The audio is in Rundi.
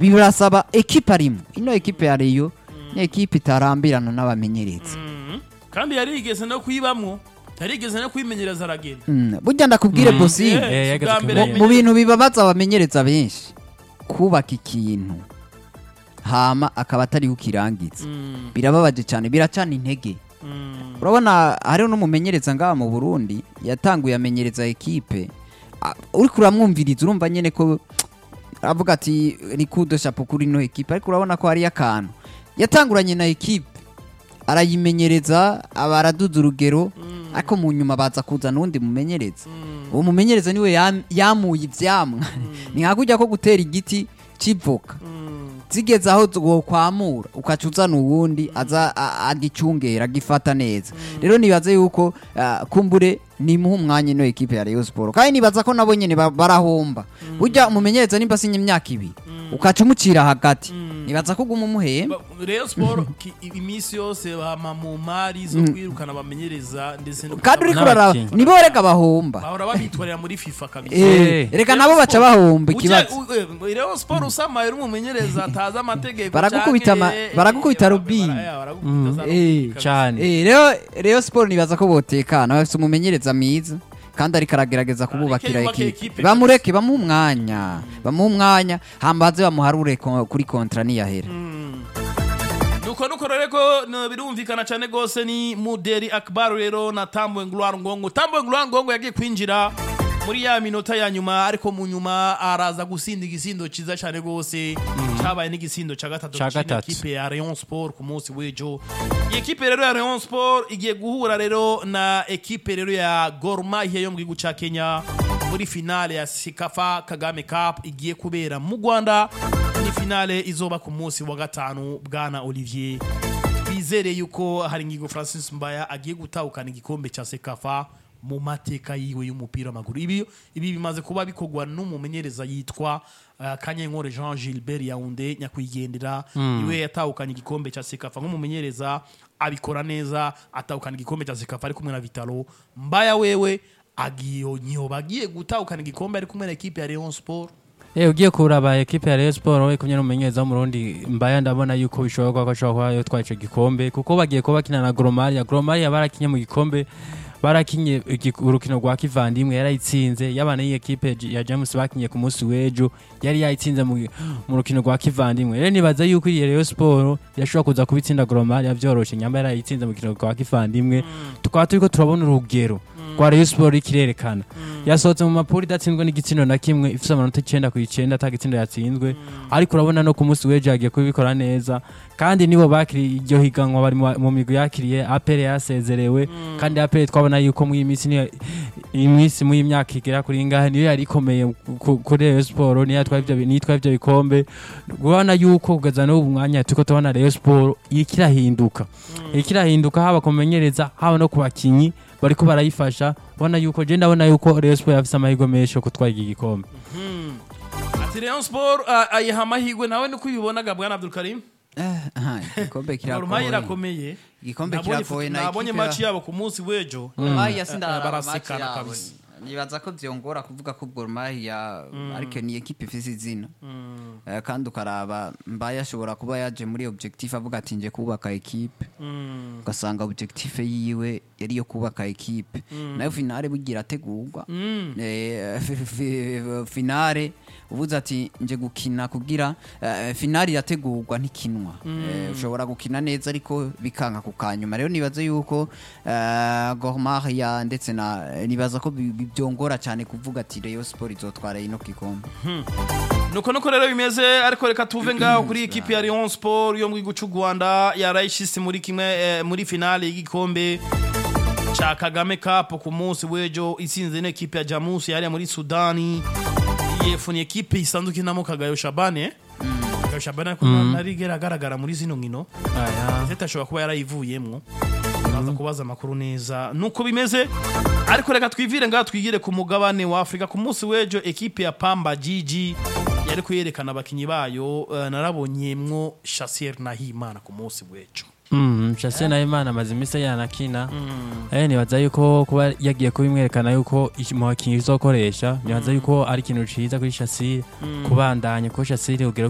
birasaba ekipe arimo ino ekipe ya Rayon ni ekipe itarambirana n'abamenyereza kandi yarigeze no kwibamwo yarigeze no kwimenyereza aragenda burya ndakubwire bosi mu bintu bibabaza abamenyereza benshi kubaka ikintu hama akaba atari ukirangiza birababaje cyane biracana intege urabona hariho n'umumenyereza ngaha mu Burundi yatanguye amenyereza ekipe uri kuramwumviriza urumva nyene ko avuga ati ni kudo chapeau kuri no ekipe ariko urabona ko hari akantu yatanguranye na ekipe arayimenyereza abaraduza urugero ariko mu nyuma baza kuza nundi mumenyereza uwo mumenyereza niwe yamuye ivyamwa ni hakujya ko gutera igiti civoka zigeze aho kwamura ukacuza nuwundi aza agicungera gifata neza rero nibaze yuko kumbure ni muhu mwanya no ekipe ya Rayon Sport kandi nibaza ko nabo nyene barahomba burya umumenyereza nimba sinye imyaka ibiri ukacumucira hagati nibaza ko guma umuhemba Rayon Sport imisi yose bama mu mari zo kwirukana bamenyereza ndetse kandi uri kurara nibo reka bahomba bahora babitwarira muri FIFA kabisa reka nabo baca bahomba ikibazo Rayon Sport usama yari umumenyereza ataza amategeko baragukubita rubi cyane rero Rayon Sport nibaza ko botekana bafite umumenyereza mwiza kandi ariko aragerageza kububakira ekipe bamureke bamuha umwanya hambaze bamuharure kuri kontra niyahera nuko rero ko birumvikana cyane gose ni Muderi Akbar rero na Tambwe Gloire Ngongo yagiye kwinjira muri ya minota ya nyuma ariko mu nyuma araza gusinda igisindo ciza cyane gose cabaye n'igisindo ca gatatu cy'ikipe ya Rayon Sport ku munsi w'ejo. Ekipe rero ya Rayon Sport igiye guhura rero na ekipe rero ya Gor Mahia yo mu gihugu ca Kenya muri finale ya Sekafa Kagame Cup igiye kubera mu Rwanda. Ni finale izoba ku munsi wa gatanu bwana Olivier. Bizere yuko hari ngigo Francis Mbaya agiye gutahukana igikombe ca Sekafa mu mateka yiwe y'umupira w'amaguru. Ibi bimaze kuba bikogwa n'umumenyereza yitwa Kanyenkore Jean Gilbert Yaounde nyakwigendera iwe yatahukanye igikombe ca Sekafa nk'umumenyereza abikora neza atahukana igikombe ca Sekafa ari kumwe na Vitalo. Mbaya wewe bagiye gutahukana igikombe ari kumwe na ekipe ya Rayon Sport. Ugiye kuraba ekipe ya Rayon Sport we kumwe n'umumenyereza w'umurundi Mbaya ndabona yuko bishoboka ko ashobora yotwaye ico gikombe kuko bagiye kuba bakina na Gor Mahia barakinye mu gikombe barakinye urukino rwa kivandimwe yarayitsinze yabana y'ekipe ya James bakinye ku munsi w'ejo yari yayitsinze mu rukino rwa kivandimwe rero nibaza yuko iyi Rayon Sport yashobora kuza kubitsinda Gor Mahia byoroshe nyamba yarayitsinze mu rukino rwa kivandimwe tukaba turiko turabona urugero kwa Rayon Sport ikirerekana yasohotse mu mapuri datsinzwe n'igitsino na kimwe ifite amanota 9/9 atagitsindo yatsinzwe ariko urabona no ku munsi w'ejo yagiye kubikora neza kandi nibo bakiri iryo higanwa bari mu migwi yakiriye APR yasezerewe kandi APR twabona yuko mu imisi mu imyaka igera kuri ingahe niyo yari ikomeye kuri Rayon Sport niyo yitwa ivyo bikombe ubona yuko kugeza no umwanya tuko tubona Rayon Sport ikirahinduka haba kumenyereza haba no kubakinyi bariko barayifasha ubona yuko je ndabona yuko Rayon Sport yafise amahirwe menshi yo gutwara iki gikombe. Ati Rayon Sport ayiha amahirwe nawe nuko ubibonaga bwana Abdul Karim. Igikombe kirakomeye. Igikombe kiragoye na nabonye match yabo ku munsi w'ejo. Mahia sindara barasekana kabisa. Nibaza ko vyongora kuvuga ko Gor Mahia ariko ni equipe ifise izina. Kandi ukaraba Mbaya ashobora kuba yaje muri objectif avuga ati nje kubaka equipe. Ugasanga objectif yiwe yari yo kubaka equipe. Nayo finale bugira ategurwa. Finale uvuze ati nje gukina kugira finale yategurwa ntikinwa. Ushobora gukina neza ariko bikanka kukanyuma. Rero nibaza yuko Gor Mahia ndetse na nibaza ko byongora cyane kuvuga ati Rayon Sport izotwara ino gikombe. Nuko rero bimeze ariko reka tuve ngaho kuri ekipe ya Rayon Sport yo mu gihugu cy'u Rwanda yarayishise muri kimwe muri finale y'igikombe cha Kagame Cup ku munsi w'ejo isinze n'ekipe ya Jamus yari muri Sudani. Yefu ni ekipe isanzwe kinamo Kagayo Shabane. Kagayo Shabane ko narigera agaragara muri zino nkino. Zitashobora kuba yarayivuyemwo. Baza kubaza makuru neza nuko bimeze ariko reka twivire ngaho twigire ku mugabane wa Afrika ku munsi w'ejo ekipe ya Pamba Jiji yari kuyerekana abakinyi bayo narabonyemwo Shassir Nahimana ku munsi w'ejo. Shassir Nahimana amaze iminsi yanakina nibaza yuko kuba yagiye kubimwerekana yuko mu bakinyi izokoresha nibaza yuko ari ikintu ciza kuri Shassir kubandanya ko Shassir ugera